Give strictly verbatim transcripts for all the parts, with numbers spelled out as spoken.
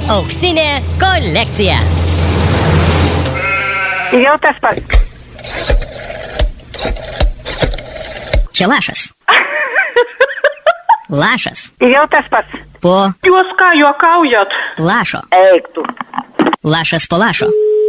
Auksinė kolekcija. Jau tas pats. Čia lašas. Lašas. Jau tas pats. Po Jūs ką juokaujat? lašo. Eik tu. Lašas po lašo.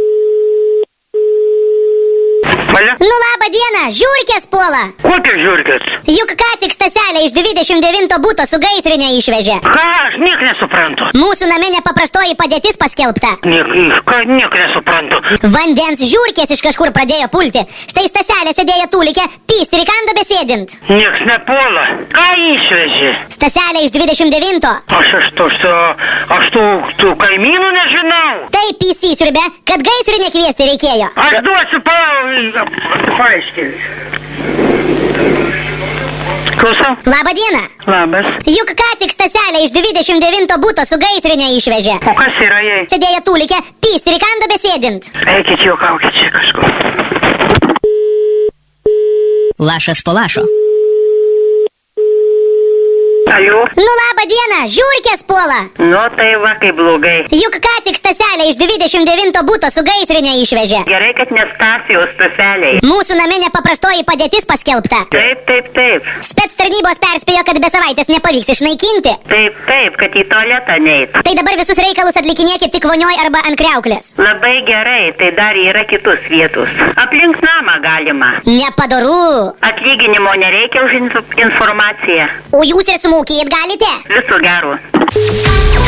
Valia? Nu labą dieną, žiurkės puola. Kokios žiurkės? Juk ką tik Staselė iš dvidešimt devinto buto su gaisrinė išvežė. Ką, aš niek nesuprantu. Mūsų name nepaprastoji padėtis paskelbta. Niek, ką, niek nesuprantu. Vandens žiurkės iš kažkur pradėjo pulti. Štai Staselė sėdėjo tūlikė, pysti rikando besėdint. Nieks nepuola. Ką išvežė? Staselė iš dvidešimt devinto. Aš aš tos, aš tų, tų kaimynų nežinau. Taip įsisiurbė, kad gaisrinė kviesti reikėjo. Aš duosiu pa... paaiškinti. Klausau? Labą dieną. Labas. Juk ką tik Staselė iš dvidešimt devinto buto su gaisrinė išvežė. O kas yra jai? Sėdėjo tūlikė, pysti rikando besėdint. Eikit juokaukit čia kažkur. Lašas po lašo. Aliu? Nu labą dieną, žiurkės puola. Nu tai va, kaip blogai. Juk ką tik Staselė iš dvidešimt devinto buto su gaisrinė išvežė. Gerai, kad ne Stasijos Staseliai. Mūsų name nepaprastoji padėtis paskelbta. Taip, taip, taip. Spec tarnybos perspėjo, kad be savaitės nepavyks išnaikinti. Taip, taip, kad į tualetą neit. Tai dabar visus reikalus atlikinėkit tik vonioj arba ant kriauklės. Labai gerai, tai dar yra kitus vietus. Aplink namą galima. Nepadoru. Atlyginimo nereikia už inf- informaciją. O jūs ir sumokėt galite? Viso gero.